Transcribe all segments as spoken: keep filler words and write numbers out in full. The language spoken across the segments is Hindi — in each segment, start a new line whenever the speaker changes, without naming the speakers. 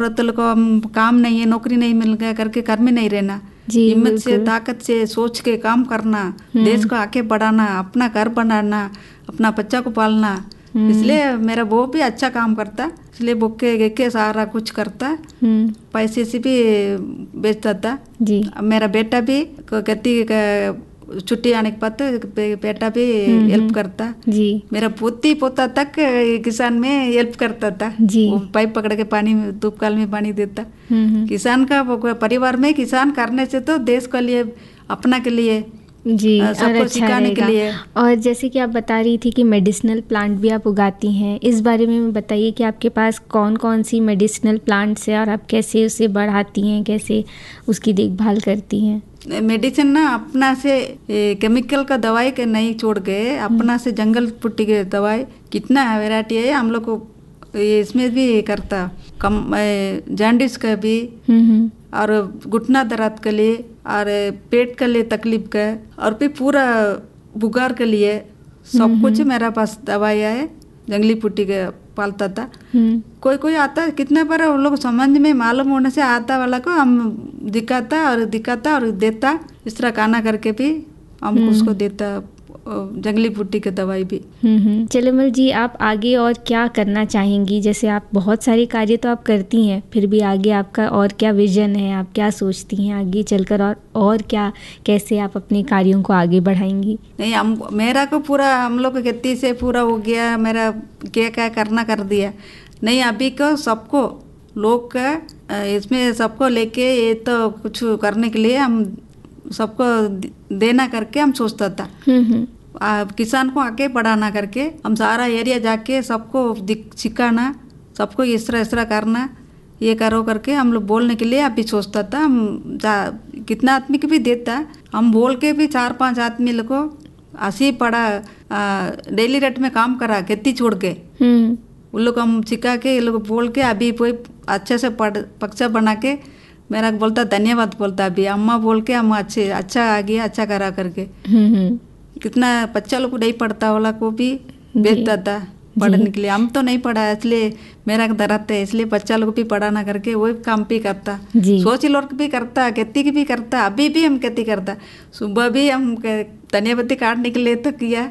औरतों को हम काम नहीं है, नौकरी नहीं मिल गया करके घर में नहीं रहना, हिम्मत से ताकत से सोच के काम करना, देश को आगे बढ़ाना, अपना घर बनाना, अपना बच्चा को पालना। इसलिए मेरा वो भी अच्छा काम करता, इसलिए वो के, के सारा कुछ करता, पैसे से भी बेचता था जी। मेरा बेटा भी खेती छुट्टी आने के बाद बेटा भी हेल्प करता जी। मेरा पोती पोता तक किसान में हेल्प करता था जी। वो पाइप पकड़ के पानी में धूप काल में पानी देता। किसान का परिवार में किसान करने से तो देश के लिए, अपना के लिए
जी,
सबको
अच्छा
सिखाने के लिए।
और जैसे कि आप बता रही थी कि मेडिसिनल प्लांट भी आप उगाती हैं, इस बारे में बताइए कि आपके पास कौन कौन सी मेडिसिनल प्लांट्स है और आप कैसे उसे बढ़ाती हैं, कैसे उसकी देखभाल करती हैं।
मेडिसिन ना अपना से केमिकल का दवाई के नहीं छोड़ के अपना से जंगल पुट्टी के दवाई कितना वैरायटी है हम लोग को इसमें भी करता। कम जॉन्डिस का भी और घुटना दर्द के लिए और पेट के लिए तकलीफ का और फिर पूरा बुखार के लिए सब कुछ मेरा पास दवाइयाँ है। जंगली पुट्टी के पालता था। कोई कोई आता कितने बार उन लोग समझ में मालूम होने से आता वाला को हम दिखाता और दिखाता और देता, इस तरह खाना करके भी हम उसको देता जंगली पुट्टी की दवाई भी।
चलेमल जी, आप आगे और क्या करना चाहेंगी? जैसे आप बहुत सारे कार्य तो आप करती हैं, फिर भी आगे आपका और क्या विजन है, आप क्या सोचती हैं आगे चलकर और और क्या, कैसे आप अपने कार्यों को आगे बढ़ाएंगी?
नहीं, हम मेरा को पूरा हम लोग खेती से पूरा हो गया, मेरा क्या क्या करना कर दिया। नहीं, अभी को सबको लोग का इसमें सबको लेके ये तो कुछ करने के लिए हम सबको देना करके हम सोचता था। आ, किसान को आगे बढ़ाना करके हम सारा एरिया जाके सबको सिखाना, सबको इस तरह इस तरह करना, ये करो करके हम लोग बोलने के लिए अभी सोचता था। हम कितना आदमी के भी देता, हम बोल के भी चार पांच आदमी लोग को ऐसे ही पड़ा डेली रेट में काम करा खेती छोड़ के उन लोग हम सिखा के ये लोग बोल के अभी कोई अच्छे से पढ़ पक्षा बना के मेरा बोलता धन्यवाद बोलता। अभी अम्मा बोल के हम अच्छे अच्छा आ गया, अच्छा करा करके। कितना बच्चा लोग को नहीं पढ़ता वाला को भी भेजता था पढ़ने के लिए। हम तो नहीं पढ़ा इसलिए मेरा दर्द है, इसलिए बच्चा लोग भी पढ़ाना करके वही काम भी करता, सोच लोग भी करता, खेती की भी करता। अभी भी हम खेती करता, सुबह भी हम धनिया पत्ती काटने के लिए तो किया।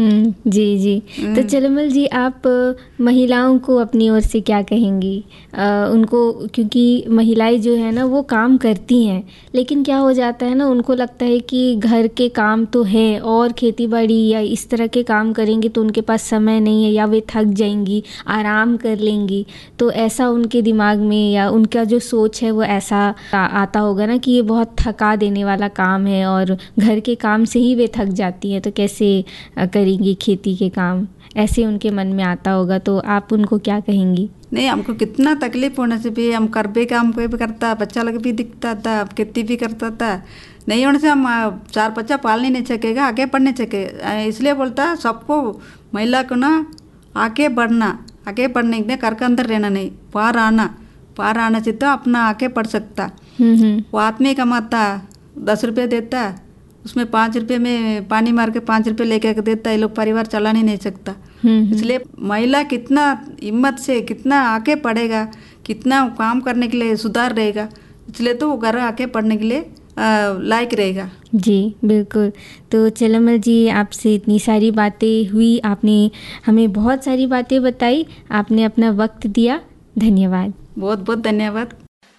जी जी। तो चलेमल जी, आप महिलाओं को अपनी ओर से क्या कहेंगी? आ, उनको, क्योंकि महिलाएं जो है ना वो काम करती हैं, लेकिन क्या हो जाता है ना, उनको लगता है कि घर के काम तो है और खेती बाड़ी या इस तरह के काम करेंगे तो उनके पास समय नहीं है, या वे थक जाएंगी, आराम कर लेंगी। तो ऐसा उनके दिमाग में या उनका जो सोच है वो ऐसा आ, आता होगा ना कि ये बहुत थका देने वाला काम है और घर के काम से ही वे थक जाती हैं, तो कैसे करेंगी खेती के काम, ऐसे उनके मन में आता होगा। तो आप उनको क्या कहेंगी?
नहीं, हमको कितना तकलीफ होने से भी हम कर भी काम कोई भी करता, बच्चा लोग भी दिखता था, खेती भी करता था। नहीं होने से हम चार बच्चा पालने नहीं सकेगा, आगे बढ़ने सके। इसलिए बोलता सबको महिला को ना आगे बढ़ना, आगे बढ़ने के घर के अंदर रहना नहीं, बाहर आना, बाहर आने से तो अपना आगे बढ़ सकता। वो आदमी कमाता दस रुपये देता, उसमें पाँच रुपये में पानी मार के पाँच रुपये लेके देता, ये लोग परिवार चला नहीं, नहीं सकता। इसलिए महिला कितना हिम्मत से कितना आगे पढ़ेगा, कितना काम करने के लिए सुधार रहेगा, इसलिए तो वो घर आके पढ़ने के लिए लायक रहेगा।
जी बिल्कुल। तो चलेमल जी, आपसे इतनी सारी बातें हुई, आपने हमें बहुत सारी बातें बताई, आपने अपना वक्त दिया, धन्यवाद।
बहुत बहुत धन्यवाद।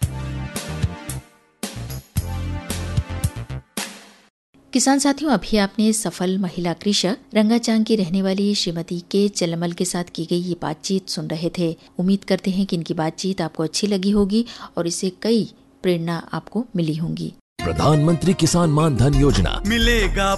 किसान साथियों, अभी आपने सफल महिला कृषक रंगाचांग की रहने वाली श्रीमती के चलेमल के साथ की गई ये बातचीत सुन रहे थे। उम्मीद करते हैं कि इनकी बातचीत आपको अच्छी लगी होगी और इससे कई प्रेरणा आपको मिली होंगी।
प्रधानमंत्री किसान मान धन योजना
मिलेगा